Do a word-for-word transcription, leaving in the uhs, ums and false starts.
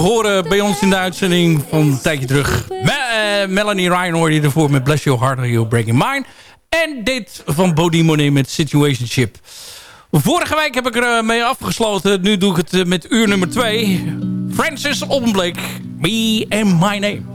horen bij ons in de uitzending van een tijdje terug. Me, uh, Melanie Ryan hoorde je ervoor met Bless Your Heart or You're Breaking Mine. En dit van Bodie Monet met Situationship. Vorige week heb ik er uh, mee afgesloten. Nu doe ik het uh, met uur nummer twee. Francis Oppenbleek. Me and My Name.